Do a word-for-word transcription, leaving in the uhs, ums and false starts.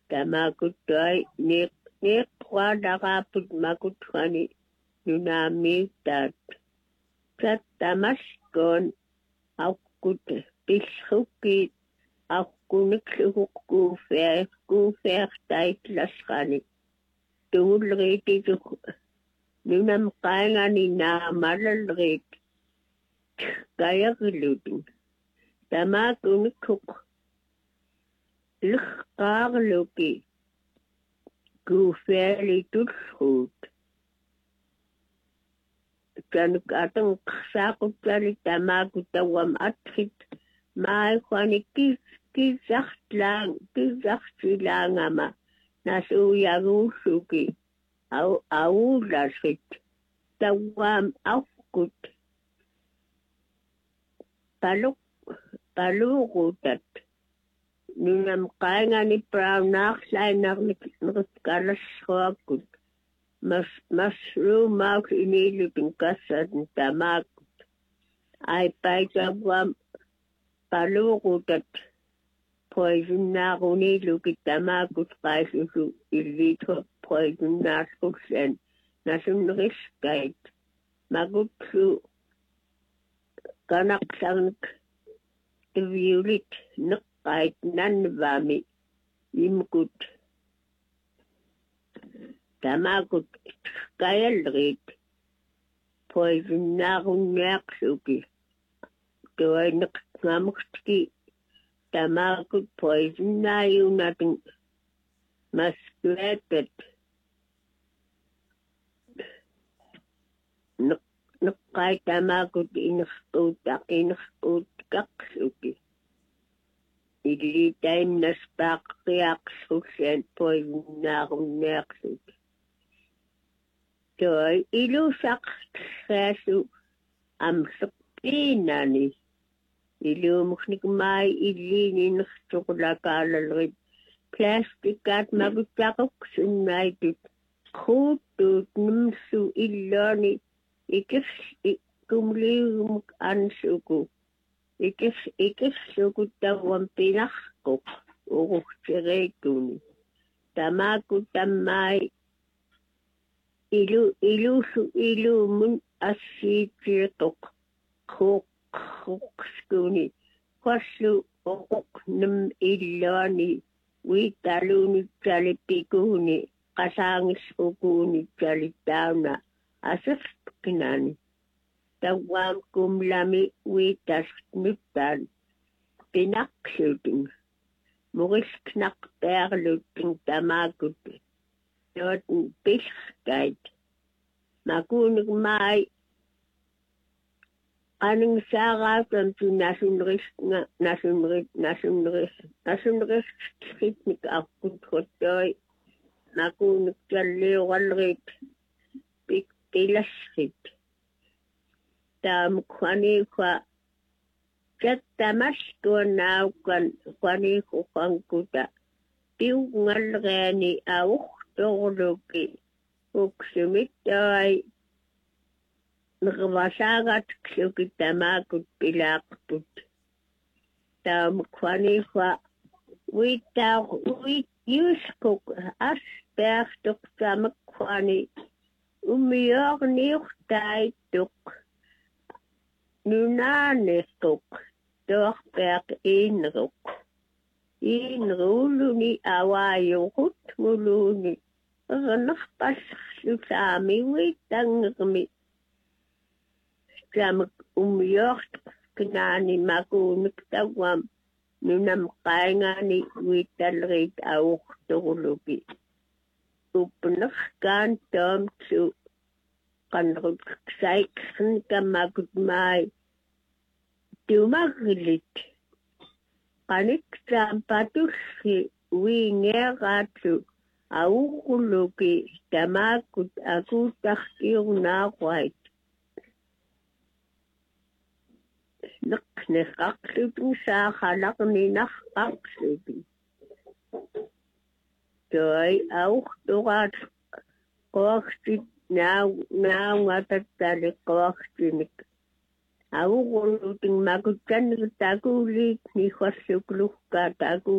Tamakutay ni ni kwa nakaput makutwani nunamitat. Sa tamaskon akut pilhukit akunik kufer kufer tait laskani. Tulriti nunam kaya ni na malalrit. Kaya gulutin. Tamakunik Luchkarluki Gufeli Tutschut Janukatang Sakutali Tamakutawam Atrit Mai Kwani Kis Kizachtlang Kizachtsilangama Nasu Yagusuki Au Aulasrit Tawam Aufkut Paluk Palurutat Nunam kaya ni brown nakslay na nakaskalas wakut. Mas mushroom mak inilipin kasad ng tamakut. Ay paikabwam palukutat. Poison na kunilukit tamakut kaisusu ilito poison na skuksen. Nasunriskait. Magutsu kanaksang violet nak kahit nanvami imkut tamakut kayalrit poison na kung yaksuki tuway nakamukti tamakut poison na yung nating mas kwetet nak nakay tamakut inakutak inakutak suki Ili time na spak kaya suksyan po na akong naksuk. So, ilusak sasu am sakpina ni. Ilumok ni kumay ilinin na sukulakalalrit. Plastic at magutakok sunaitit. Kutut numsu iloni. Ikis kumliumok ansuko. Ikis ikis sukutawang pinakok ukuktiretuni. Tamaku tamay ilu ilusu ilumun asitirtok kuk kukskuni. Kwasu ukuk num ilani witaluni talipikuni kasangis ukuni talitawna asas kinani. Tawam kumlami witas nutan pinaksuting muris knak perluting tamakut noten piskait makunig mai anong saratan tu nasunris nga nasunris nasunris nasunris skitnik akut hotoy makunig kalewalrit pik pilaskit tam kwani kwa kat tamas ko na kwan kwani ko kangkuta piu ngal gani au toloki uksumit ay nagwasagat ksukit tamakut pilakput tam kwani kwa wita wit yuskok aspertok tam kwani umiyor niuktay tuk Nunanestok, doch berg inruk. Inruluni awayukut muluni. Ranakpas susami witangmi. Samak umyort knani makunik tawam. Nunam kaingani witalrit awuk tulubi. Upnak kan tom su. Kanruk saiksan kamakutmay. Tumagilit. Kanik sampatusi wingeratu aukuluki tamakut aku takir nakwait. Naknekaksipin sa kalak ni nakaksipin. Toy auk tukat koksit now now matatali koksinik. Aku kuluting magutan tagulit ni khasukluh ka tagu